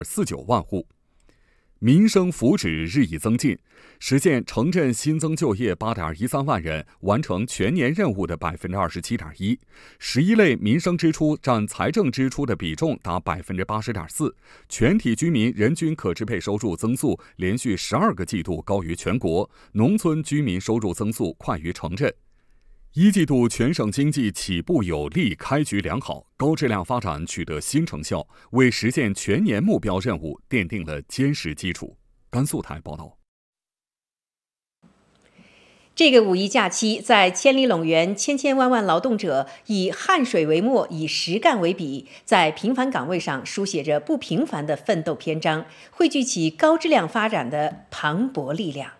49万户。民生福祉日益增进，实现城镇新增就业8.13万人，完成全年任务的27.1%。11类民生支出占财政支出的比重达80.4%。全体居民人均可支配收入增速连续12个季度高于全国，农村居民收入增速快于城镇。一季度全省经济起步有力，开局良好，高质量发展取得新成效，为实现全年目标任务奠定了坚实基础。甘肃台报道。 这个五一假期，在千里陇原，千万劳动者以汗水为墨，以实干为笔，在平凡岗位上书写着不平凡的奋斗篇章，汇聚起高质量发展的磅礴力量。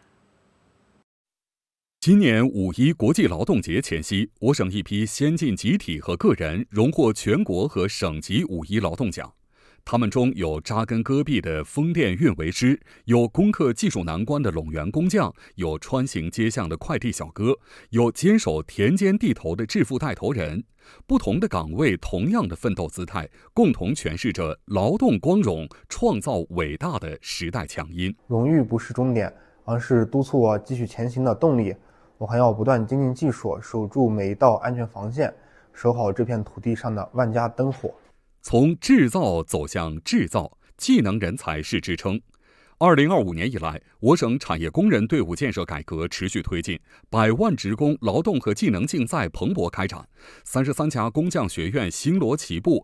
今年五一国际劳动节前夕，我省一批先进集体和个人荣获全国和省级五一劳动奖。他们中有扎根戈壁的风电运维师，有攻克技术难关的陇源工匠，有穿行街巷的快递小哥，有坚守田间地头的致富带头人。不同的岗位，同样的奋斗姿态，共同诠释着劳动光荣创造伟大的时代强音。 荣誉不是终点，而是督促我继续前行的动力。我还要不断精进技术，守住每一道安全防线，守好这片土地上的万家灯火。 从制造走向制造，技能人才是支撑。2025年以来，我省产业工人队伍建设改革持续推进，100万职工劳动和技能竞赛蓬勃开展，33家工匠学院星罗棋布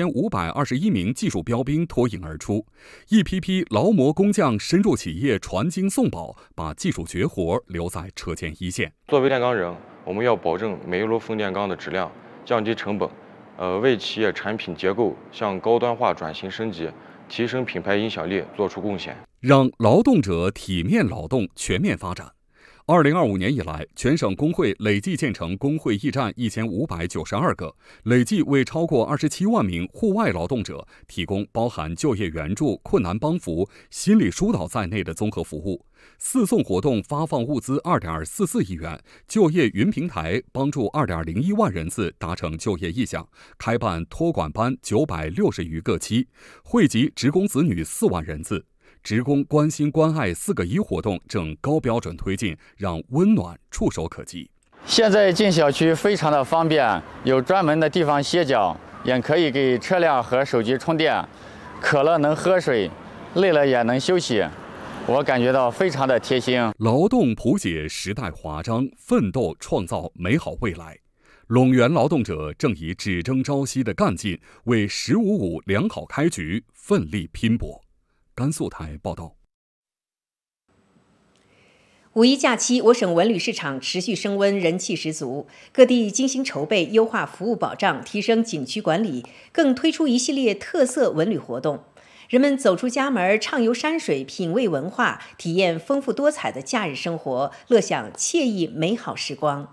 ，4521名技术标兵脱颖而出，一批批劳模工匠深入企业传经送宝，把技术绝活留在车间一线。 作为炼钢人，我们要保证每一炉风电钢的质量，降低成本，为企业产品结构向高端化转型升级，提升品牌影响力做出贡献， 让劳动者体面劳动全面发展。2025年以来，全省工会累计建成工会驿站1592个，累计为超过27万名户外劳动者提供包含就业援助、困难帮扶、心理疏导在内的综合服务。4送活动发放物资2.44亿元，就业云平台帮助2.01万人次达成就业意向，开办托管班960余个期，惠及职工子女4万人次。职工关心关爱4个1活动正高标准推进，让温暖触手可及。 现在进小区非常的方便，有专门的地方歇脚，也可以给车辆和手机充电，渴了能喝水，累了也能休息，我感觉到非常的贴心。 劳动谱写时代华章，奋斗创造美好未来。陇源劳动者正以只争朝夕的干劲，为“1055”良好开局奋力拼搏。甘肃台报道。 五一假期，我省文旅市场持续升温，人气十足。各地精心筹备，优化服务保障，提升景区管理，更推出一系列特色文旅活动。人们走出家门，畅游山水，品味文化，体验丰富多彩的假日生活，乐享惬意美好时光。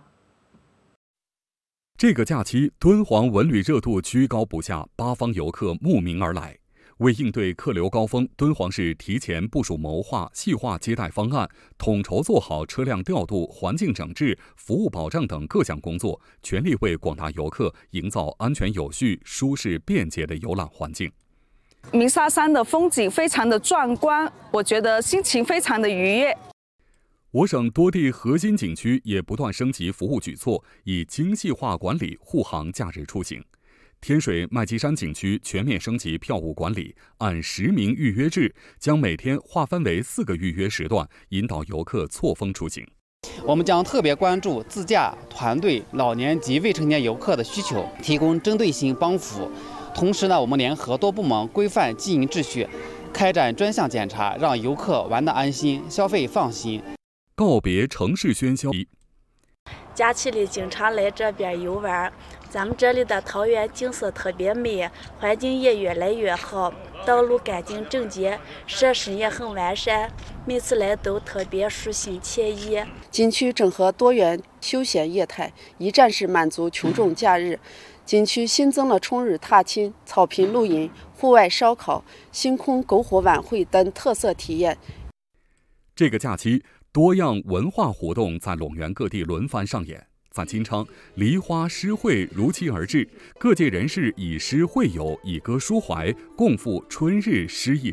这个假期，敦煌文旅热度居高不下，八方游客慕名而来。为应对客流高峰，敦煌市提前部署谋划细化接待方案，统筹做好车辆调度、环境整治、服务保障等各项工作，全力为广大游客营造安全有序、舒适便捷的游览环境。 鸣沙山的风景非常的壮观，我觉得心情非常的愉悦。 我省多地核心景区也不断升级服务举措，以精细化管理护航假日出行。天水麦积山景区全面升级票务管理，按实名预约制，将每天划分为4个预约时段，引导游客错峰出行。 我们将特别关注自驾、团队、老年及未成年游客的需求，提供针对性帮扶。同时呢，我们联合多部门规范经营秩序，开展专项检查，让游客玩得安心，消费放心。 告别城市喧嚣。 假期里经常来这边游玩，咱们这里的桃源景色特别美，环境也越来越好，道路干净整洁，设施也很完善，每次来都特别舒心惬意。 景区整合多元休闲业态，一站式满足群众假日。景区新增了春日踏青、草坪露营、户外烧烤、星空篝火晚会等特色体验。 这个假期，多样文化活动在陇源各地轮番上演。 范金昌，梨花诗会如期而至，各界人士以诗会友，以歌抒怀，共赴春日诗意。